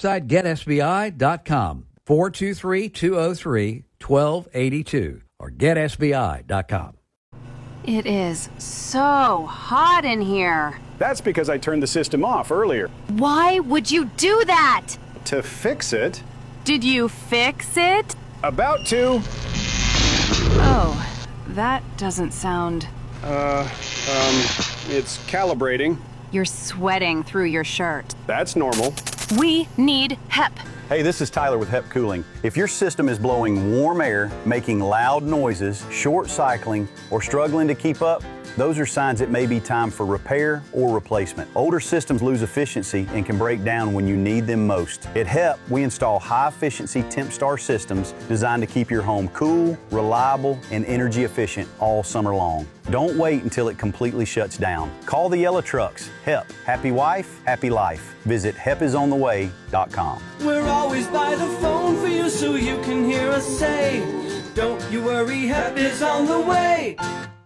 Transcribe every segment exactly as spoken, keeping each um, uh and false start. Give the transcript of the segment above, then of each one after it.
website, get S B I dot com, four two three, two oh three, one two eight two, or get S B I dot com. It is so hot in here. That's because I turned the system off earlier. Why would you do that? To fix it. Did you fix it? About to. Oh, that doesn't sound... Uh, um, it's calibrating. You're sweating through your shirt. That's normal. We need H E P. Hey, this is Tyler with H E P Cooling. If your system is blowing warm air, making loud noises, short cycling, or struggling to keep up, those are signs it may be time for repair or replacement. Older systems lose efficiency and can break down when you need them most. At H E P, we install high-efficiency TempStar systems designed to keep your home cool, reliable, and energy efficient all summer long. Don't wait until it completely shuts down. Call the yellow trucks. H E P. Happy wife, happy life. Visit H E P is on the way dot com. We're always by the phone for you so you can hear us say, don't you worry, H E P is on the way.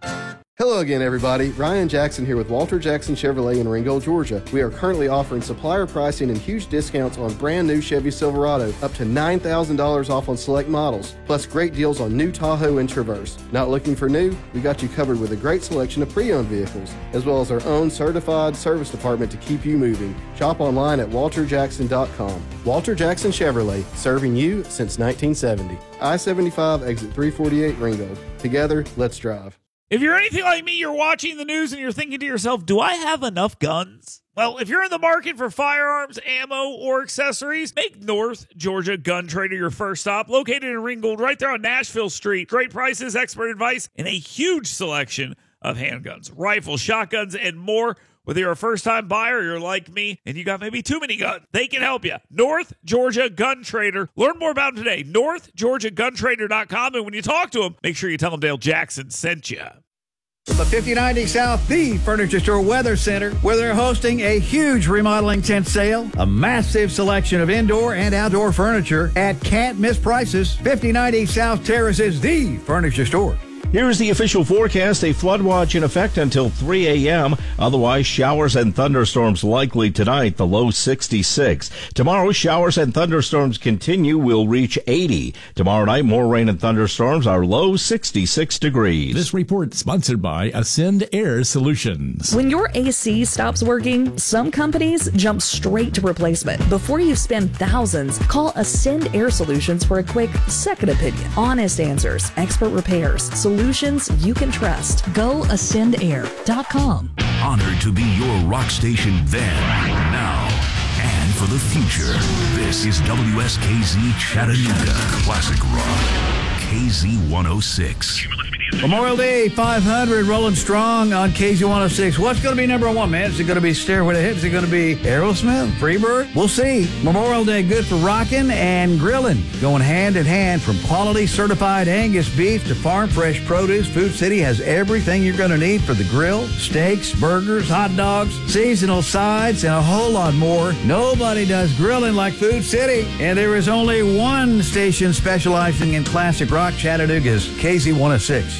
Hello again, everybody. Ryan Jackson here with Walter Jackson Chevrolet in Ringgold, Georgia. We are currently offering supplier pricing and huge discounts on brand new Chevy Silverado, up to nine thousand dollars off on select models, plus great deals on new Tahoe and Traverse. Not looking for new? We got you covered with a great selection of pre-owned vehicles, as well as our own certified service department to keep you moving. Shop online at walter jackson dot com. Walter Jackson Chevrolet, serving you since nineteen seventy. I seventy-five, exit three forty-eight, Ringgold. Together, let's drive. If you're anything like me, you're watching the news and you're thinking to yourself, do I have enough guns? Well, if you're in the market for firearms, ammo, or accessories, make North Georgia Gun Trader your first stop. Located in Ringgold, right there on Nashville Street. Great prices, expert advice, and a huge selection of handguns, rifles, shotguns, and more. Whether you're a first-time buyer or you're like me and you got maybe too many guns, they can help you. North Georgia Gun Trader. Learn more about them today. north georgia gun trader dot com. And when you talk to them, make sure you tell them Dale Jackson sent you. The fifty ninety South, the Furniture Store Weather Center, where they're hosting a huge remodeling tent sale, a massive selection of indoor and outdoor furniture at can't miss prices. fifty ninety South Terrace is the Furniture Store. Here's the official forecast. A flood watch in effect until three a.m. Otherwise, showers and thunderstorms likely tonight, the low sixty-six. Tomorrow, showers and thunderstorms continue, will reach eighty. Tomorrow night, more rain and thunderstorms, our low sixty-six degrees. This report sponsored by Ascend Air Solutions. When your A C stops working, some companies jump straight to replacement. Before you spend thousands, call Ascend Air Solutions for a quick second opinion. Honest answers, expert repairs, solutions you can trust. Go ascend air dot com. Honored to be your rock station then, now, and for the future. This is W S K Z Chattanooga Classic Rock, K Z one oh six. Memorial Day five hundred rolling strong on K Z one oh six. What's going to be number one, man? Is it going to be Stairway to Heaven? Is it going to be Aerosmith? Freebird? We'll see. Memorial Day good for rocking and grilling. Going hand in hand from quality certified Angus beef to farm fresh produce. Food City has everything you're going to need for the grill. Steaks, burgers, hot dogs, seasonal sides, and a whole lot more. Nobody does grilling like Food City. And there is only one station specializing in classic rock. Chattanooga's K Z one oh six.